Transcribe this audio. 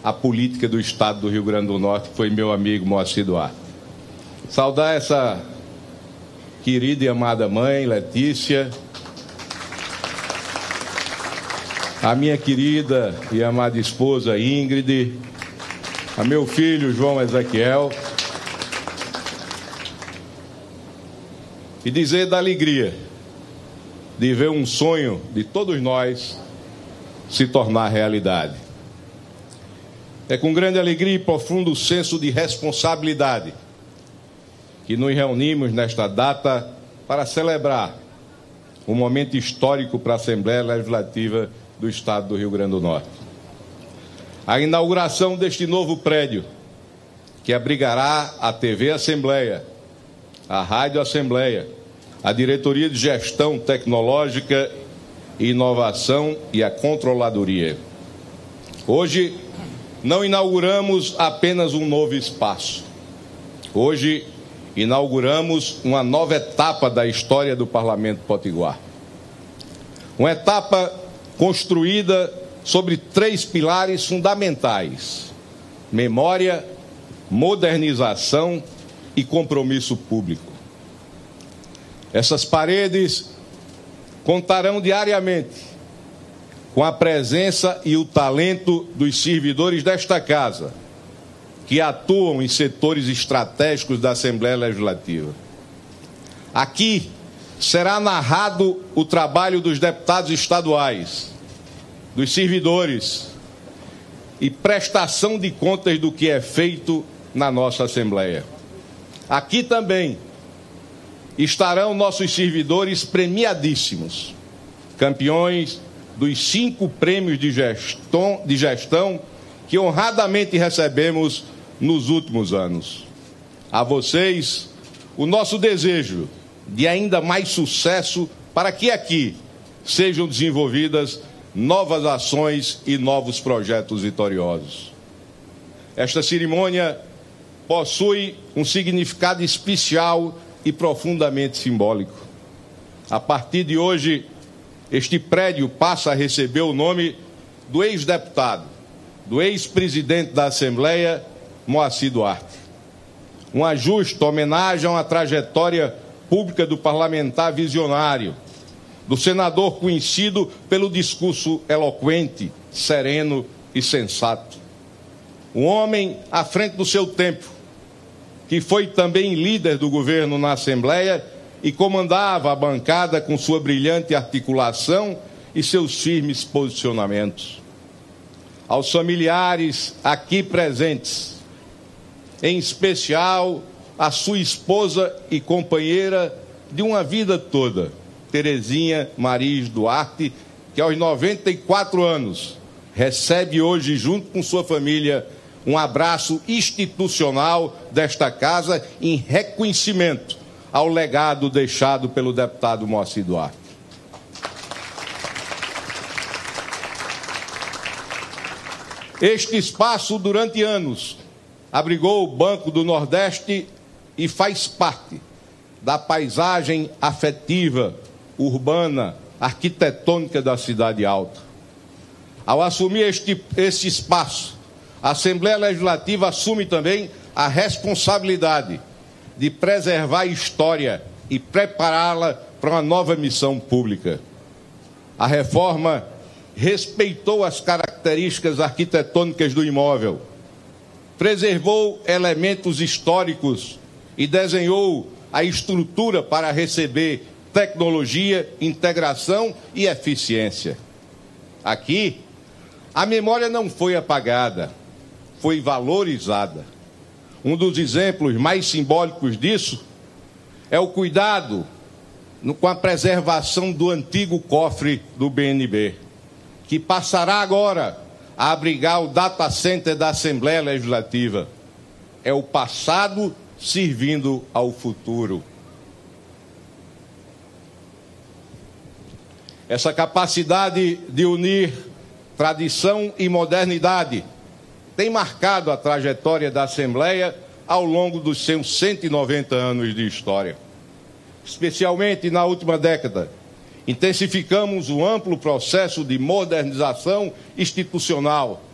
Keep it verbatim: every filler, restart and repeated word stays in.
a política do Estado do Rio Grande do Norte, que foi meu amigo Moacir Duarte. Saudar essa querida e amada mãe, Letícia, a minha querida e amada esposa, Ingrid, a meu filho, João Ezequiel, e dizer da alegria de ver um sonho de todos nós se tornar realidade. É com grande alegria e profundo senso de responsabilidade que nos reunimos nesta data para celebrar um momento histórico para a Assembleia Legislativa do Estado do Rio Grande do Norte. A inauguração deste novo prédio, que abrigará a T V Assembleia, a Rádio Assembleia, a Diretoria de Gestão Tecnológica e Inovação e a Controladoria. Hoje, não inauguramos apenas um novo espaço. Hoje, inauguramos uma nova etapa da história do Parlamento Potiguar. Uma etapa construída sobre três pilares fundamentais: memória, modernização e compromisso público. Essas paredes contarão diariamente com a presença e o talento dos servidores desta casa, que atuam em setores estratégicos da Assembleia Legislativa. Aqui será narrado o trabalho dos deputados estaduais, dos servidores e prestação de contas do que é feito na nossa Assembleia. Aqui também estarão nossos servidores premiadíssimos, campeões dos cinco prêmios de gestão, de gestão que honradamente recebemos nos últimos anos. A vocês, o nosso desejo de ainda mais sucesso para que aqui sejam desenvolvidas novas ações e novos projetos vitoriosos. Esta cerimônia possui um significado especial e profundamente simbólico. A partir de hoje, este prédio passa a receber o nome do ex-deputado, do ex-presidente da Assembleia, Moacir Duarte. Uma justa homenagem a uma trajetória pública do parlamentar visionário, do senador conhecido pelo discurso eloquente, sereno e sensato. Um homem à frente do seu tempo, que foi também líder do governo na Assembleia e comandava a bancada com sua brilhante articulação e seus firmes posicionamentos. Aos familiares aqui presentes, em especial a sua esposa e companheira de uma vida toda, Terezinha Mariz Duarte, que aos noventa e quatro anos recebe hoje, junto com sua família, um abraço institucional desta casa em reconhecimento ao legado deixado pelo deputado Moacir Duarte. Este espaço, durante anos, abrigou o Banco do Nordeste e faz parte da paisagem afetiva, urbana, arquitetônica da Cidade Alta. Ao assumir este, este espaço, a Assembleia Legislativa assume também a responsabilidade de preservar a história e prepará-la para uma nova missão pública. A reforma respeitou as características arquitetônicas do imóvel, preservou elementos históricos e desenhou a estrutura para receber tecnologia, integração e eficiência. Aqui, a memória não foi apagada, foi valorizada. Um dos exemplos mais simbólicos disso é o cuidado no, com a preservação do antigo cofre do B N B, que passará agora a abrigar o data center da Assembleia Legislativa. É o passado servindo ao futuro. Essa capacidade de unir tradição e modernidade tem marcado a trajetória da Assembleia ao longo dos seus cento e noventa anos de história. Especialmente na última década, intensificamos o amplo processo de modernização institucional,